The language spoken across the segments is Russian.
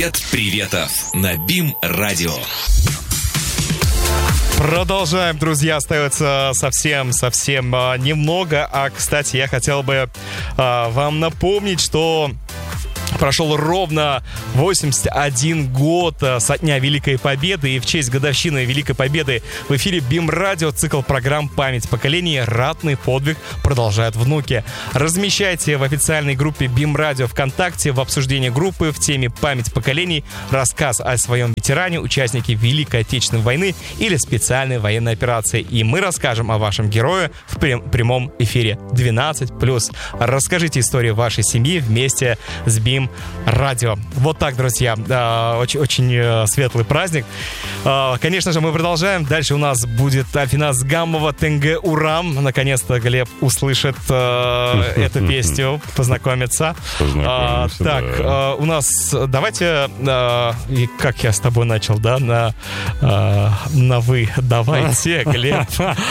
Привет приветов на БИМ-радио. Продолжаем, друзья, остается совсем немного. Кстати, я хотел бы вам напомнить, что прошел ровно 81 год со дня Великой Победы, и в честь годовщины Великой Победы в эфире БИМ-радио цикл программ «Память поколений. Ратный подвиг продолжают внуки». Размещайте в официальной группе БИМ-радио ВКонтакте в обсуждении группы в теме «Память поколений» рассказ о своем ветеране, участнике Великой Отечественной войны или специальной военной операции. И мы расскажем о вашем герое в прямом эфире 12+. Расскажите историю вашей семьи вместе с БИМ радио. Вот так, друзья. Очень светлый праздник. Конечно же, мы продолжаем. Дальше у нас будет Афинас Гамова «Тенге Урам». Наконец-то Глеб услышит эту песню, познакомится. Так, у нас давайте, как я с тобой начал, да, на вы. Давайте, Глеб.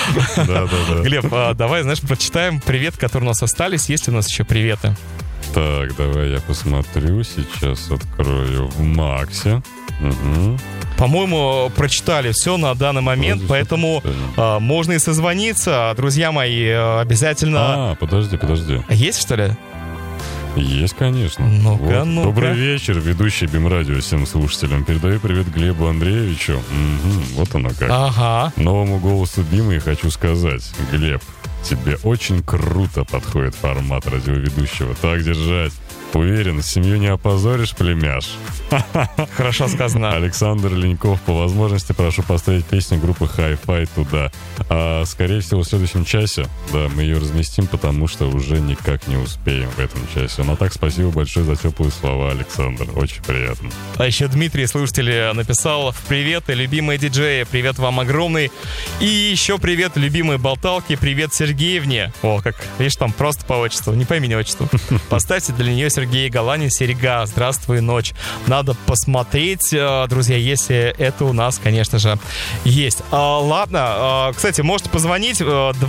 Глеб, давай, знаешь, прочитаем привет, которые у нас остались. Есть ли у нас еще приветы? Так, давай я посмотрю. Сейчас открою в Максе. Угу. По-моему, прочитали все на данный момент, поэтому можно и созвониться. Друзья мои, обязательно... Подожди. Есть, что ли? Есть, конечно. Ну-ка. Добрый вечер, ведущий БИМ-радио всем слушателям. Передаю привет Глебу Андреевичу. Вот оно как. Ага. Новому голосу БИМа я хочу сказать. Глеб, тебе очень круто подходит формат радиоведущего. Так держать. Уверен, семью не опозоришь, племяш. Хорошо сказано. Александр Леньков, по возможности прошу поставить песню группы Hi-Fi туда. Скорее всего, в следующем часе, да, мы ее разместим, потому что уже никак не успеем в этом часе. Но так, спасибо большое за теплые слова, Александр. Очень приятно. А еще Дмитрий, слушатель, написал: привет, любимые диджеи, привет вам огромный. И еще привет, любимые болталки, привет Сергеевне. О, как, видишь, там просто по отчеству, не по имени, отчеству. Поставьте для нее Сергей Галани, Серега, здравствуй, ночь. Надо посмотреть, друзья, если это у нас, конечно же, есть. Ладно, кстати, можете позвонить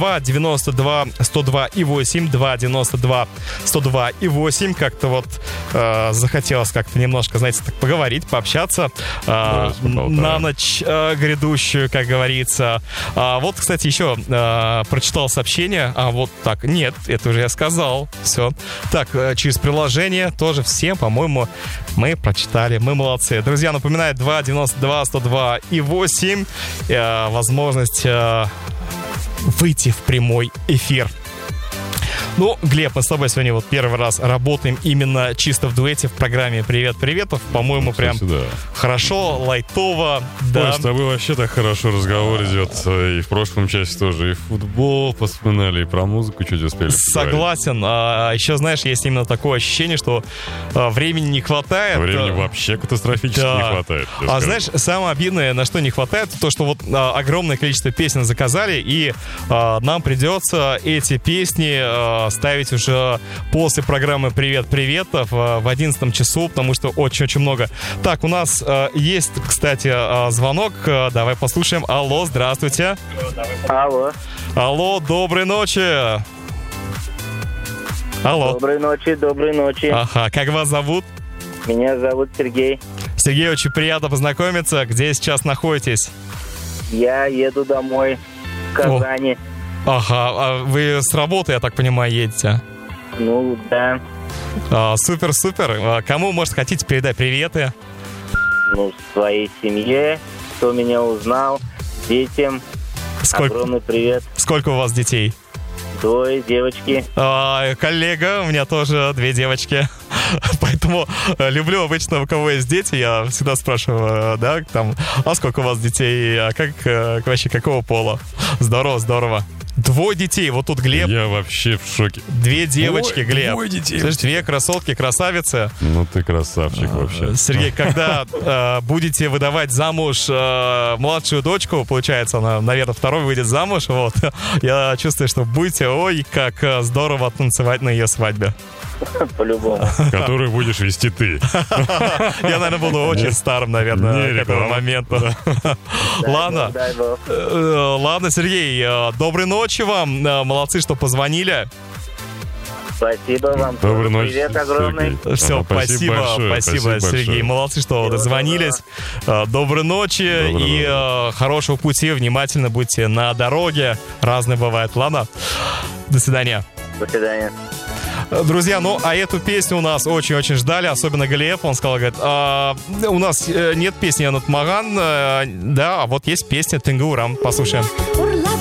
292-102-8, 292-102-8. Как-то вот захотелось как-то немножко, знаете, так поговорить, пообщаться на ночь грядущую, как говорится. Вот, кстати, еще прочитал сообщение. Вот так, нет, это уже я сказал. Все. Так, через приложение тоже всем, по-моему, мы прочитали. Мы молодцы. Друзья, напоминаю, 292-102-8. Возможность выйти в прямой эфир. Ну, Глеб, мы с тобой сегодня вот первый раз работаем именно чисто в дуэте в программе «Привет приветов». По-моему, прям хорошо, лайтово. Да. Ой, с тобой вообще так хорошо разговор идет. И в прошлом части тоже и футбол вспоминали, и про музыку чуть успели. Согласен. Еще, знаешь, есть именно такое ощущение, что времени не хватает. Времени вообще катастрофически не хватает. Знаешь, самое обидное, на что не хватает, то, что вот огромное количество песен заказали, и нам придется эти песни ставить уже после программы «Привет приветов» в 11 часу, потому что очень-очень много. Так, у нас есть, кстати, звонок. Давай послушаем. Алло, здравствуйте. Алло, доброй ночи. Алло. Доброй ночи. Ага, как вас зовут? Меня зовут Сергей. Сергей, очень приятно познакомиться. Где сейчас находитесь? Я еду домой, в Казани. Ага, вы с работы, я так понимаю, едете? Ну, да. Супер. Кому, может, хотите передать приветы? Ну, своей семье, кто меня узнал, детям. Огромный привет. Сколько у вас детей? 2 девочки. Коллега, у меня тоже 2 девочки. Поэтому люблю обычно, у кого есть дети, я всегда спрашиваю, да, там, а сколько у вас детей, а как вообще, какого пола? Здорово. 2 детей, вот тут Глеб. Я вообще в шоке. 2 девочки, Глеб. 2 детей. Слышь, 2 красотки, красавицы. Ну ты красавчик вообще. Сергей, когда будете выдавать замуж младшую дочку, получается, она, наверное, второй выйдет замуж, вот, я чувствую, что будете, ой, как здорово танцевать на ее свадьбе. По-любому. Которую будешь вести ты. Я, наверное, буду очень старым, наверное, к этому моменту. Ладно, Сергей, доброй ночи вам. Молодцы, что позвонили. Спасибо вам. Доброй ночи, Привет огромный. Сергей. Все, Ага, спасибо, большое, Сергей. большое. Молодцы, что дозвонились. Доброй ночи Доброго и хорошего пути. Внимательно будьте на дороге. Разные бывают. Ладно? До свидания. До свидания. Друзья, ну, а эту песню у нас очень-очень ждали, особенно Галиев. Он сказал, говорит, у нас нет песни «Анат Маган», да, а вот есть песня «Тенгурам». Послушаем.